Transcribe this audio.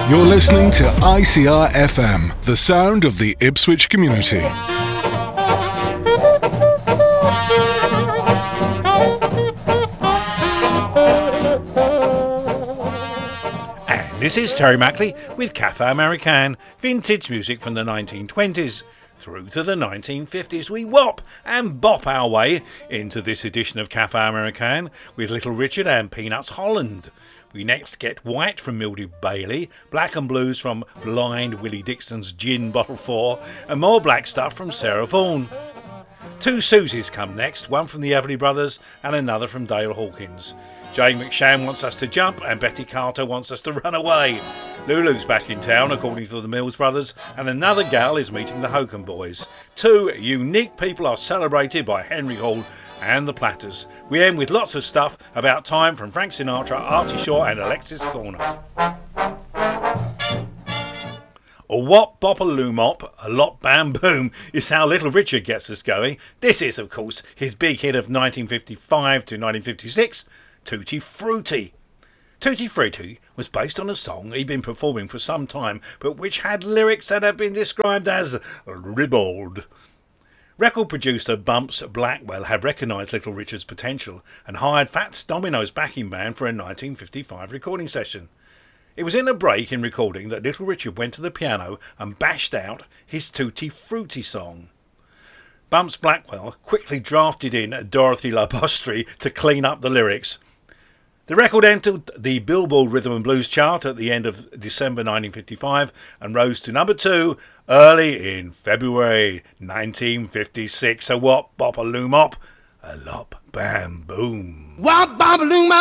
You're listening to ICR FM, the sound of the Ipswich community. And this is Terry Mackley with Cafe American, vintage music from the 1920s through to the 1950s. We whop and bop our way into this edition of Cafe American with Little Richard and Peanuts Holland. We next get White from Mildred Bailey, Black and Blues from Blind Willie Dixon's Gin Bottle 4, and more black stuff from Sarah Vaughan. Two Susies come next, one from the Everly Brothers and another from Dale Hawkins. Jane McShann wants us to jump and Betty Carter wants us to run away. Lulu's back in town according to the Mills Brothers, and another gal is meeting the Hogan Boys. Two unique people are celebrated by Henry Hall and the Platters. We end with lots of stuff about time from Frank Sinatra, Artie Shaw and Alexis Corner. A wop bop a loo mop, a lot bam boom is how Little Richard gets us going. This is of course his big hit of 1955 to 1956, Tutti Frutti. Tutti Frutti was based on a song he'd been performing for some time, but which had lyrics that have been described as ribald. Record producer Bumps Blackwell had recognised Little Richard's potential and hired Fats Domino's backing band for a 1955 recording session. It was in a break in recording that Little Richard went to the piano and bashed out his Tutti Frutti song. Bumps Blackwell quickly drafted in Dorothy Labostri to clean up the lyrics. The record entered the Billboard Rhythm and Blues chart at the end of December 1955 and rose to number 2 early in February 1956. A wop bop a loo mop, a lop bam boom. Wop bop a loo mop.